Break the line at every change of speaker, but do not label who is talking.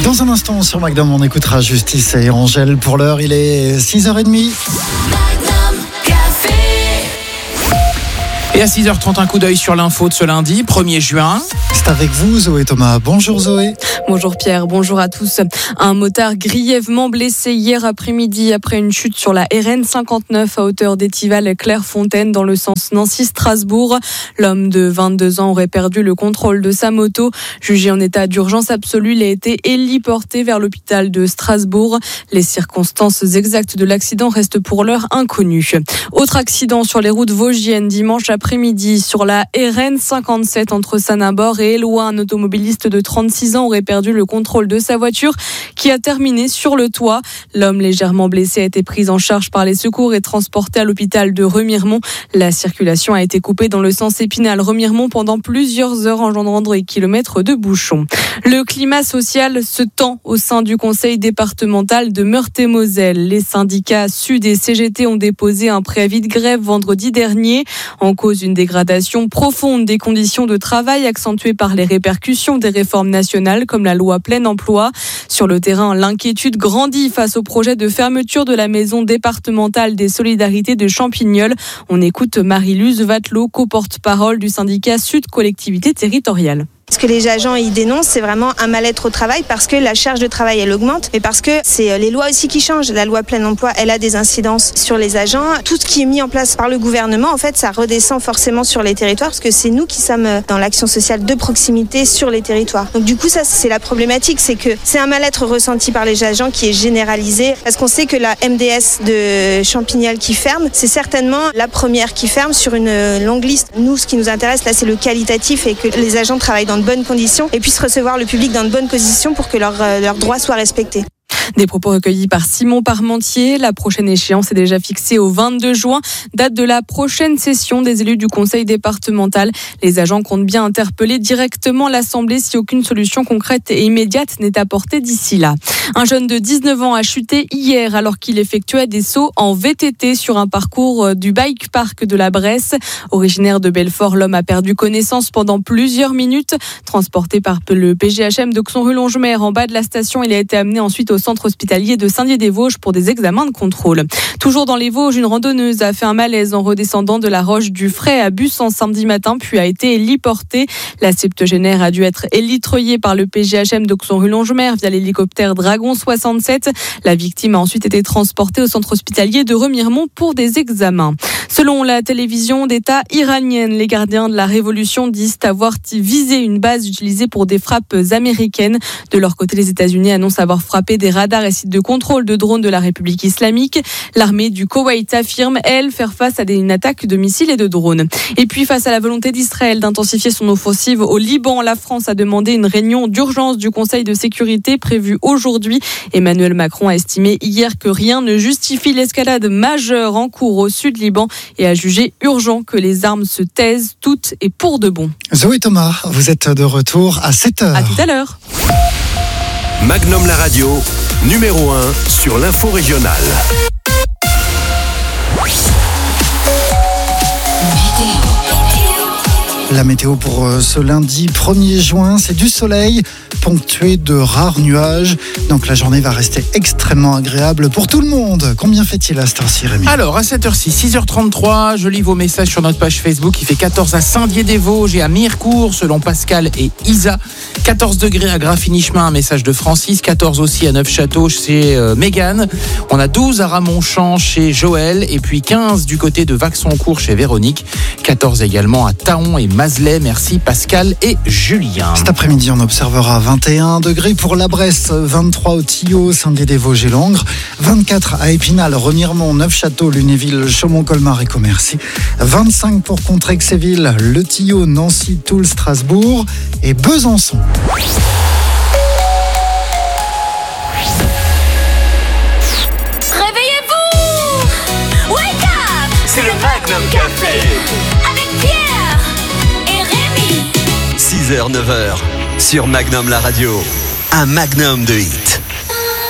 Dans un instant sur Magnum, on écoutera Justice et Angèle. Pour l'heure, il est 6h30.
Et à 6h30, un coup d'œil sur l'info de ce lundi, 1er juin.
C'est avec vous, Zoé Thomas. Bonjour Zoé.
Bonjour Pierre, bonjour à tous. Un motard grièvement blessé hier après-midi après une chute sur la RN 59 à hauteur d'Étival-Clairefontaine dans le sens Nancy-Strasbourg. L'homme de 22 ans aurait perdu le contrôle de sa moto. Jugé en état d'urgence absolue, il a été héliporté vers l'hôpital de Strasbourg. Les circonstances exactes de l'accident restent pour l'heure inconnues. Autre accident sur les routes vosgiennes dimanche après-midi sur la RN 57 entre Sanabord et Éloie. Un automobiliste de 36 ans aurait perdu le contrôle de sa voiture qui a terminé sur le toit. L'homme légèrement blessé a été pris en charge par les secours et transporté à l'hôpital de Remiremont. La circulation a été coupée dans le sens Épinal-Remiremont pendant plusieurs heures, engendrant des kilomètres de bouchons. Le climat social se tend au sein du conseil départemental de Meurthe-et-Moselle. Les syndicats Sud et CGT ont déposé un préavis de grève vendredi dernier. En cause, une dégradation profonde des conditions de travail accentuée par les répercussions des réformes nationales comme la loi plein emploi. Sur le terrain, l'inquiétude grandit face au projet de fermeture de la maison départementale des solidarités de Champignol. On écoute Marie-Luz Vatelot, co-porte-parole du syndicat Sud Collectivité Territoriale.
Ce que les agents y dénoncent, c'est vraiment un mal-être au travail parce que la charge de travail, elle augmente, mais parce que c'est les lois aussi qui changent. La loi plein emploi, elle a des incidences sur les agents. Tout ce qui est mis en place par le gouvernement, en fait, ça redescend forcément sur les territoires parce que c'est nous qui sommes dans l'action sociale de proximité sur les territoires. Donc du coup, ça, c'est la problématique, c'est que c'est un mal-être ressenti par les agents qui est généralisé parce qu'on sait que la MDS de Champignol qui ferme, c'est certainement la première qui ferme sur une longue liste. Nous, ce qui nous intéresse, là, c'est le qualitatif et que les agents travaillent dans de bonnes conditions et puissent recevoir le public dans de bonnes conditions pour que leurs droits soient respectés.
Des propos recueillis par Simon Parmentier. La prochaine échéance est déjà fixée au 22 juin, date de la prochaine session des élus du conseil départemental. Les agents comptent bien interpeller directement l'Assemblée si aucune solution concrète et immédiate n'est apportée d'ici là. Un jeune de 19 ans a chuté hier alors qu'il effectuait des sauts en VTT sur un parcours du bike park de la Bresse. Originaire de Belfort, l'homme a perdu connaissance pendant plusieurs minutes. Transporté par le PGHM d'Auxon-Rue-Longemer en bas de la station, il a été amené ensuite au centre hospitalier de Saint-Dié-des-Vosges pour des examens de contrôle. Toujours dans les Vosges, une randonneuse a fait un malaise en redescendant de la Roche du Fray à Bussan samedi matin, puis a été héliportée. La septuagénaire a dû être élitreillée par le PGHM d'Auxon-Rue-Longemer via l'hélicoptère Dragon 67. La victime a ensuite été transportée au centre hospitalier de Remiremont pour des examens. Selon la télévision d'État iranienne, les gardiens de la révolution disent avoir visé une base utilisée pour des frappes américaines. De leur côté, les États-Unis annoncent avoir frappé des radars et sites de contrôle de drones de la République islamique. L'armée du Koweït affirme, elle, faire face à une attaque de missiles et de drones. Et puis, face à la volonté d'Israël d'intensifier son offensive au Liban, la France a demandé une réunion d'urgence du Conseil de sécurité prévue aujourd'hui. Emmanuel Macron a estimé hier que rien ne justifie l'escalade majeure en cours au sud Liban et a jugé urgent que les armes se taisent toutes et pour de bon.
Zoé Thomas, vous êtes de retour à 7h.
À tout à l'heure.
Magnum la radio, numéro 1 sur l'info régionale.
La météo pour ce lundi 1er juin, c'est du soleil ponctué de rares nuages. Donc la journée va rester extrêmement agréable pour tout le monde. Combien fait-il à cette heure-ci, Rémi ?
Alors, à cette heure-ci, 6h33, je lis vos messages sur notre page Facebook. Il fait 14 à Saint-Dié-des-Vosges et à Mirecourt, selon Pascal et Isa. 14 degrés à Graffigny-Chemin, un message de Francis. 14 aussi à Neufchâteau chez Mégane. On a 12 à Ramonchamp chez Joël. Et puis 15 du côté de Vaxoncourt chez Véronique. 14 également à Taon et Mazelet. Merci Pascal et Julien.
Cet après-midi, on observera 21 degrés pour la Bresse, 23 au Tillot, Saint-Dié-des-Vosges et Langres, 24 à Épinal, Remiremont, Neufchâteau, Lunéville, Chaumont-Colmar et Commercy, 25 pour Contrexéville, Le Tillot, Nancy, Toul, Strasbourg et Besançon.
Réveillez-vous! Wake up!
C'est le Magnum Café.
Avec Pierre et Rémi.
6h, 9h, sur Magnum la radio. Un magnum de hits.